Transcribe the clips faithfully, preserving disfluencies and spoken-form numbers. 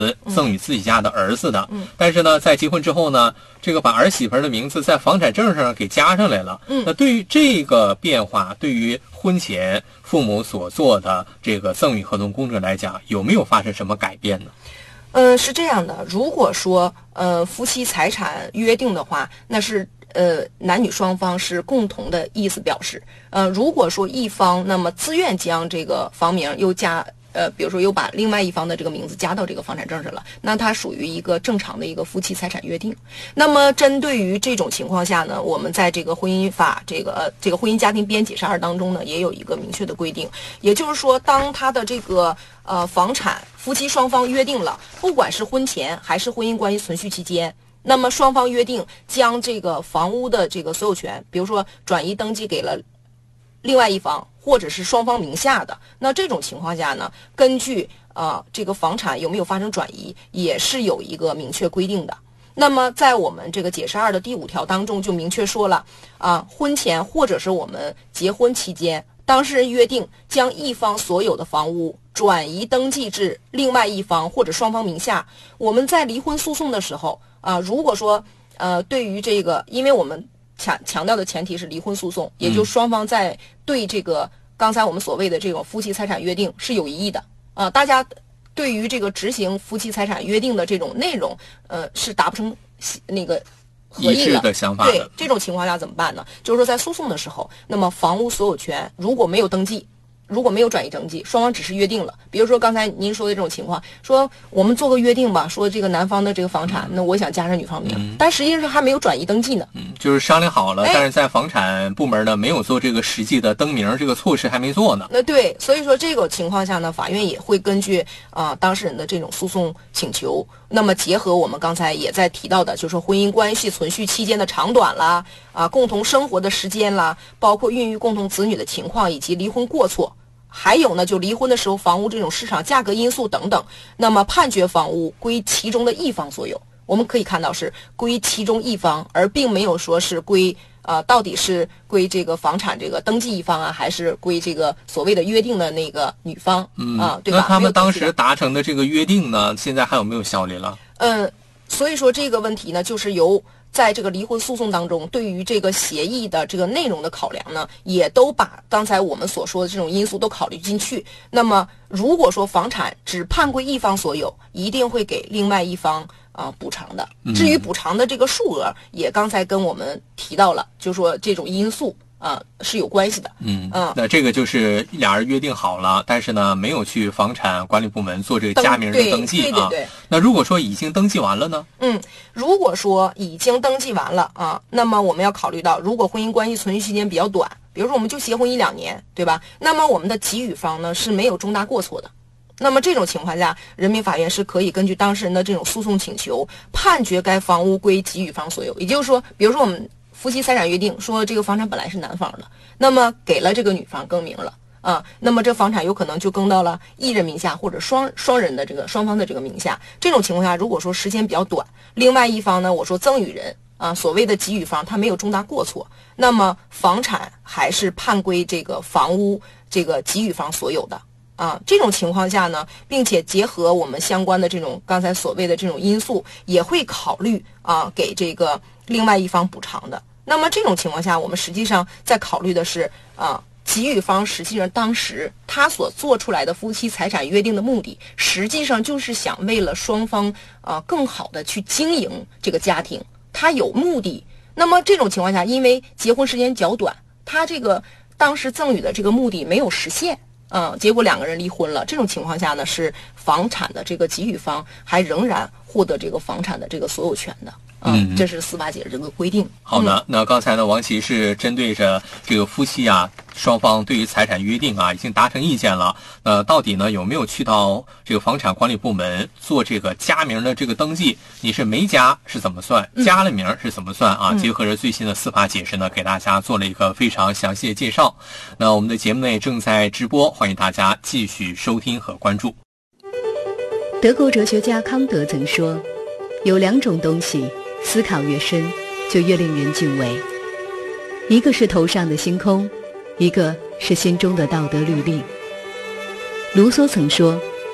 赠与自己家的儿子的，嗯，但是呢，在结婚之后呢，这个把儿媳妇的名字在房产证上给加上来了。嗯，那对于这个变化，对于婚前父母所做的这个赠与合同工作来讲，有没有发生什么改变呢？ 呃，是这样的，如果说呃夫妻财产约定的话，那是呃男女双方是共同的意思表示。呃，如果说一方那么自愿将这个房名又加。呃，比如说又把另外一方的这个名字加到这个房产证上了，那它属于一个正常的一个夫妻财产约定。那么针对于这种情况下呢，我们在这个婚姻法这个呃这个婚姻家庭编解释二当中呢，也有一个明确的规定，也就是说，当他的这个呃房产夫妻双方约定了，不管是婚前还是婚姻关系存续期间。那么双方约定将这个房屋的这个所有权，比如说转移登记给了另外一方，或者是双方名下的，那这种情况下呢，根据呃这个房产有没有发生转移，也是有一个明确规定的。那么在我们这个解释二的第五条当中就明确说了啊，婚前或者是我们结婚期间，当事人约定将一方所有的房屋转移登记至另外一方或者双方名下。我们在离婚诉讼的时候啊，如果说呃对于这个，因为我们强强调的前提是离婚诉讼，也就是双方在对这个刚才我们所谓的这种夫妻财产约定是有异议的啊，大家对于这个执行夫妻财产约定的这种内容，呃，是达不成那个合意的, 的想法的。 对，这种情况下怎么办呢？就是说在诉讼的时候，那么房屋所有权如果没有登记，如果没有转移登记，双方只是约定了，比如说刚才您说的这种情况，说我们做个约定吧，说这个男方的这个房产，那我想加上女方名，嗯、但实际上还没有转移登记呢。 嗯，就是商量好了，但是在房产部门呢没有做这个实际的登名，这个措施还没做呢。 那对，所以说这个情况下呢，法院也会根据啊、呃、当事人的这种诉讼请求，那么结合我们刚才也在提到的，就是说婚姻关系存续期间的长短啦，啊，共同生活的时间啦，包括孕育共同子女的情况以及离婚过错。还有呢，就离婚的时候房屋这种市场价格因素等等，那么判决房屋归其中的一方所有。我们可以看到是归其中一方，而并没有说是归呃到底是归这个房产这个登记一方啊，还是归这个所谓的约定的那个女方、嗯、啊，对吧？ 那他们当时达成的这个约定呢，现在还有没有效力了？ 嗯，所以说这个问题呢，就是由在这个离婚诉讼当中，对于这个协议的这个内容的考量呢，也都把刚才我们所说的这种因素都考虑进去。那么，如果说房产只判归一方所有，一定会给另外一方啊、呃、补偿的。至于补偿的这个数额，也刚才跟我们提到了，就说这种因素啊、呃、是有关系的。 嗯嗯，那这个就是俩人约定好了，但是呢，没有去房产管理部门做这个加名的登记啊。 对对对对。 那如果说已经登记完了呢？ 嗯，如果说已经登记完了啊，那么我们要考虑到，如果婚姻关系存续期间比较短，比如说我们就结婚一两年，对吧？那么我们的给予方呢是没有重大过错的。那么这种情况下，人民法院是可以根据当事人的这种诉讼请求，判决该房屋归给予方所有。也就是说，比如说我们夫妻财产约定说这个房产本来是男方的，那么给了这个女方更名了啊，那么这房产有可能就更到了一人名下或者双双人的这个双方的这个名下。这种情况下，如果说时间比较短，另外一方呢，我说赠与人啊，所谓的给予方他没有重大过错，那么房产还是判归这个房屋这个给予方所有的。啊，这种情况下呢，并且结合我们相关的这种刚才所谓的这种因素，也会考虑啊给这个另外一方补偿的。那么这种情况下，我们实际上在考虑的是啊，给予方实际上当时他所做出来的夫妻财产约定的目的，实际上就是想为了双方啊更好的去经营这个家庭，他有目的。那么这种情况下，因为结婚时间较短，他这个当时赠与的这个目的没有实现。嗯，结果两个人离婚了。这种情况下呢，是房产的这个给予方还仍然获得这个房产的这个所有权的。嗯，这是司法解释这个规定。 好的，那刚才呢，王琦是针对着这个夫妻啊，双方对于财产约定啊已经达成意见了。呃，到底呢有没有去到这个房产管理部门做这个加名的这个登记？你是没加是怎么算？加了名是怎么算啊？嗯、结合着最新的司法解释呢，给大家做了一个非常详细的介绍。那我们的节目内正在直播，欢迎大家继续收听和关注。 德国哲学家康德曾说，有两种东西。思考越深，就越令人敬畏。一个是头上的星空，一个是心中的道德律令。卢梭曾说，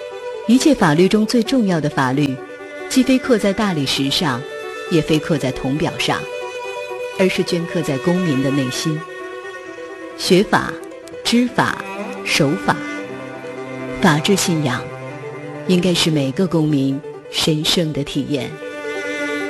一切法律中最重要的法律，既非刻在大理石上，也非刻在铜表上，而是镌刻在公民的内心。学法、知法、守法，法治信仰应该是每个公民神圣的体验。